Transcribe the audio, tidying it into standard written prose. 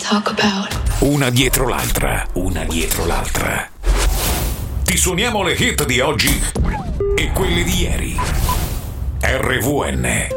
talk about. Una dietro l'altra. Ti suoniamo le hit di oggi e quelle di ieri. RVN,